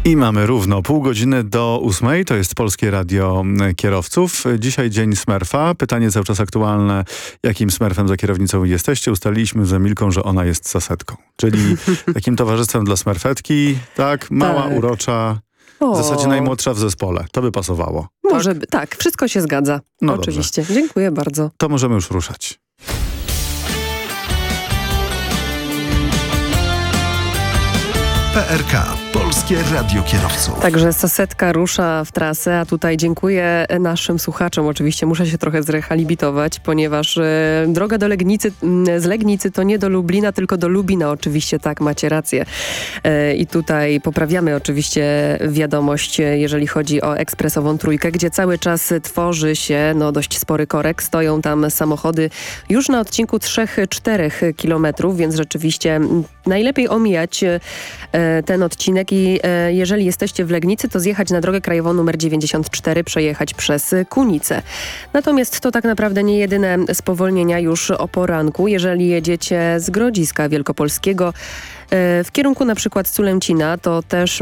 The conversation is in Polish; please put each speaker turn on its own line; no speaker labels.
I mamy równo pół godziny do 8. To jest Polskie Radio Kierowców. Dzisiaj dzień Smurfa. Pytanie cały czas aktualne. Jakim Smurfem za kierownicą jesteście? Ustaliliśmy z Emilką, że ona jest sasetką. Czyli takim towarzystwem dla Smurfetki. Tak, mała, urocza. W zasadzie najmłodsza w zespole. To by pasowało.
Może by, tak, wszystko się zgadza.
No
oczywiście.
Dobrze.
Dziękuję bardzo.
To możemy już ruszać.
PRK. Polskie Radio Kierowców.
Także sasetka rusza w trasę, a tutaj dziękuję naszym słuchaczom. Oczywiście muszę się trochę zrehabilitować, ponieważ droga do Legnicy, z Legnicy to nie do Lublina, tylko do Lubina. Oczywiście tak, macie rację. I tutaj poprawiamy oczywiście wiadomość, jeżeli chodzi o ekspresową trójkę, gdzie cały czas tworzy się dość spory korek. Stoją tam samochody już na odcinku 3-4 kilometrów, więc rzeczywiście najlepiej omijać ten odcinek i jeżeli jesteście w Legnicy, to zjechać na drogę krajową numer 94, przejechać przez Kunicę. Natomiast to tak naprawdę nie jedyne spowolnienia już o poranku. Jeżeli jedziecie z Grodziska Wielkopolskiego w kierunku na przykład Sulęcina, to też